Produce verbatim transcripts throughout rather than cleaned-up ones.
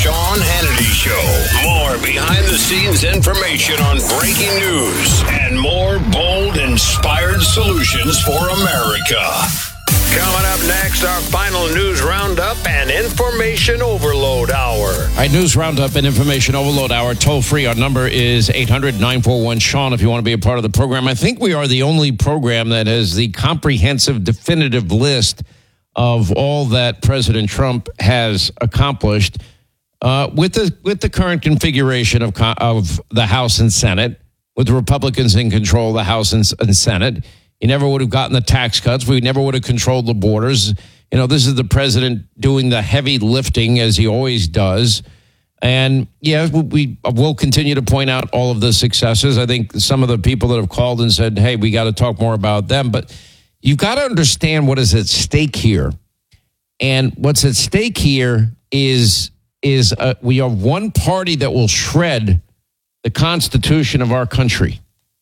Sean Hannity Show. More behind-the-scenes information on breaking news and more bold, inspired solutions for America. Coming up next, our final news roundup and information overload hour. All right, news roundup and information overload hour. Toll free. Our number is eight hundred nine four one Sean if you want to be a part of the program. I think we are the only program that has the comprehensive, definitive list of all that President Trump has accomplished uh, with the with the current configuration of of the House and Senate, with the Republicans in control of the House and, and Senate. He never would have gotten the tax cuts. We never would have controlled the borders. You know, this is the president doing the heavy lifting, as he always does. And, yeah, we will continue to point out all of the successes. I think some of the people that have called and said, hey, we got to talk more about them. But you've got to understand what is at stake here. And what's at stake here is, is uh, we are one party that will shred the Constitution of our country.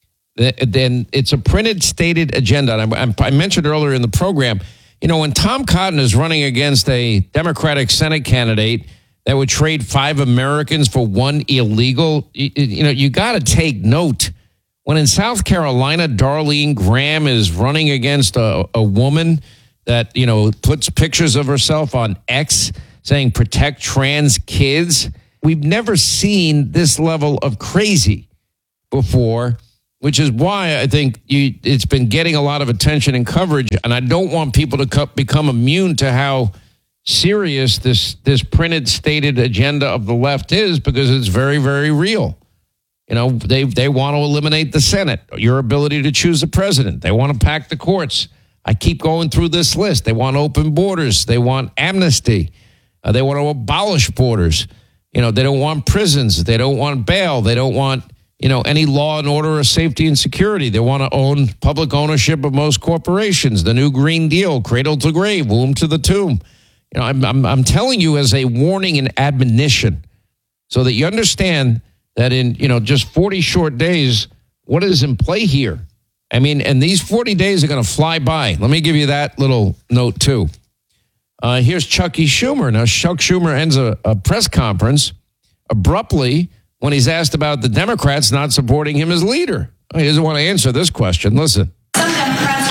Then it's a printed, stated agenda. And I, I mentioned earlier in the program, you know, when Tom Cotton is running against a Democratic Senate candidate that would trade five Americans for one illegal, you, you know, you got to take note. When in South Carolina, Darlene Graham is running against a, a woman that, you know, puts pictures of herself on X saying protect trans kids. We've never seen this level of crazy before, which is why I think you, it's been getting a lot of attention and coverage. And I don't want people to co- become immune to how serious this, this printed, stated agenda of the left is, because it's very, very real. You know, they, they want to eliminate the Senate, your ability to choose a president. They want to pack the courts. I keep going through this list. They want open borders. They want amnesty. Uh, they want to abolish borders. You know, they don't want prisons. They don't want bail. They don't want, you know, any law and order or safety and security. They want to own public ownership of most corporations. The new Green Deal, cradle to grave, womb to the tomb. You know, I'm, I'm, I'm telling you as a warning and admonition so that you understand that in, you know, just forty short days, what is in play here? I mean, and these forty days are going to fly by. Let me give you that little note, too. Uh, here's Chucky Schumer. Now, Chuck Schumer ends a, a press conference abruptly when he's asked about the Democrats not supporting him as leader. He doesn't want to answer this question. Listen.